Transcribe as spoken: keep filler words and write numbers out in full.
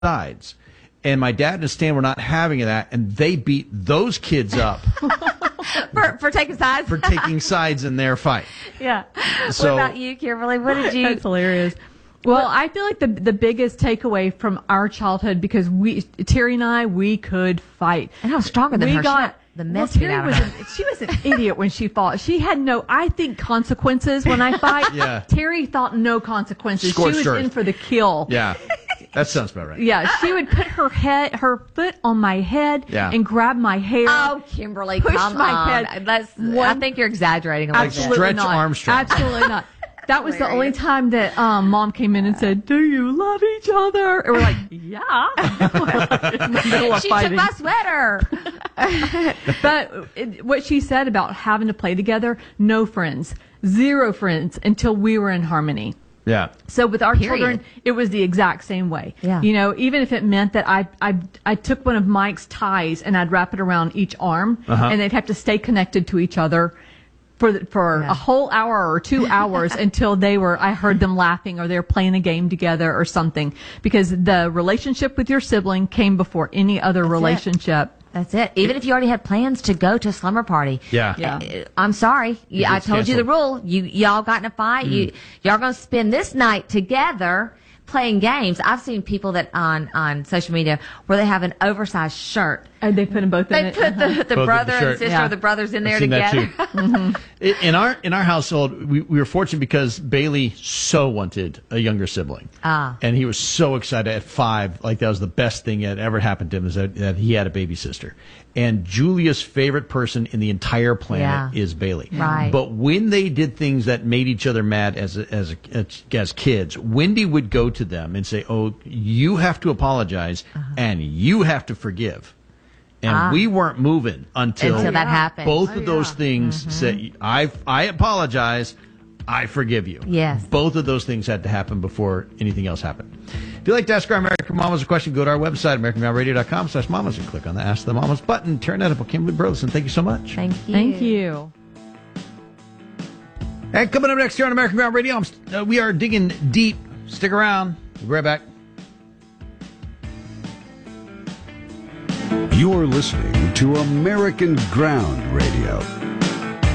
sides. And my dad and Stan were not having that, and they beat those kids up for, for taking sides. for taking sides in their fight. Yeah. So, what about you, Kimberly? What did you? That's hilarious. Well, I feel like the the biggest takeaway from our childhood, because we Terry and I we could fight. And I was stronger than we her. Got, the mess well, beat Terry out of was her. an, she was an idiot when she fought. She had no, I think, consequences when I fight. Yeah. Terry thought no consequences. Scorched she was earth. in for the kill. Yeah, that sounds about right. Yeah, she would put her head, her foot on my head, Yeah. and grab my hair. Oh, Kimberly, Push come my on. head. That's, I One- think you're exaggerating a little Absolutely Stretch not. Armstrong. Absolutely not. That was the only Hilarious. time that um, Mom came in and said, "Do you love each other?" And we're like, "Yeah." In the middle bit. of She fighting. took my sweater. But it, what she said about having to play together, no friends, zero friends until we were in harmony. Yeah. So with our Period. children, it was the exact same way. Yeah. You know, even if it meant that I I I took one of Mike's ties and I'd wrap it around each arm, Uh-huh. and they'd have to stay connected to each other for the, for Yeah. a whole hour or two hours until they were I heard them laughing or they're playing a game together or something, because the relationship with your sibling came before any other That's it. relationship. That's it. Even if you already had plans to go to a slumber party. Yeah. Yeah. Uh, I'm sorry. You, I gets told you the canceled. rule. You y'all got in a fight. You y'all going to spend this night together playing games. I've seen people that on on social media where they have an oversized shirt. And they put them both in They it. put the, the Both in brother the and shirt. sister Yeah. or the brothers in there I've seen that together. too. In our in our household, we, we were fortunate because Bailey so wanted a younger sibling, Ah. and he was so excited at five, like that was the best thing that ever happened to him, is that, that he had a baby sister. And Julia's favorite person in the entire planet Yeah. is Bailey. Right. But when they did things that made each other mad as a, as a, as kids, Wendy would go to them and say, "Oh, you have to apologize and you have to forgive." And Ah. we weren't moving until, Until that happened. both of those things Mm-hmm. said, I, I apologize, I forgive you. Yes. Both of those things had to happen before anything else happened. If you'd like to ask our American Mamas a question, go to our website, american mom radio dot com slash mamas, and click on the Ask the Mamas button. Turn that up. Kimberly Burleson, thank you so much. Thank you. Thank you. And coming up next here on American Ground Radio, I'm, st- uh, we are digging deep. Stick around. We'll be right back. You're listening to American Ground Radio.